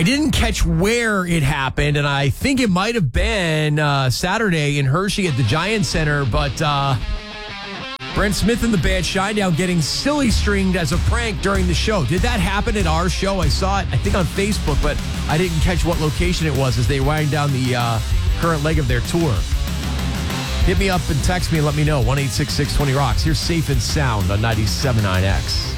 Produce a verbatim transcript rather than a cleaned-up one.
I didn't catch where it happened, and I think it might have been uh, Saturday in Hershey at the Giant Center, but uh, Brent Smith and the band Shinedown getting silly stringed as a prank during the show. Did that happen at our show? I saw it, I think, on Facebook, but I didn't catch what location it was as they wind down the uh, current leg of their tour. Hit me up and text me and let me know. one eight six six twenty rocks. Here's Safe and Sound on ninety-seven point nine X.